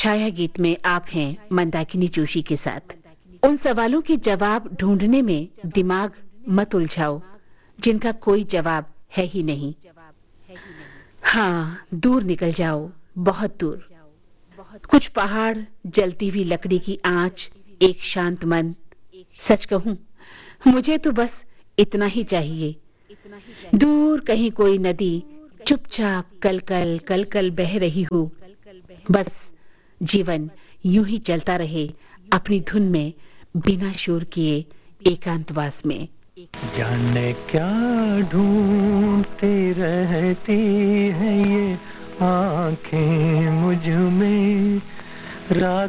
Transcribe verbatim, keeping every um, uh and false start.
छाया गीत में आप हैं मंदाकिनी जोशी के साथ। उन सवालों के जवाब ढूंढने में दिमाग मत उलझाओ जिनका कोई जवाब है ही नहीं। हाँ, दूर निकल जाओ, बहुत दूर। कुछ पहाड़, जलती हुई लकड़ी की आंच, एक शांत मन। सच कहूं, मुझे तो बस इतना ही चाहिए। दूर कहीं कोई नदी चुपचाप कल-कल कल-कल बह रही हो। बस जीवन यूं ही चलता रहे अपनी धुन में, बिना शोर किए एकांतवास में। जाने क्या ढूंढते रहती हैं ये आंखें मुझ में, रात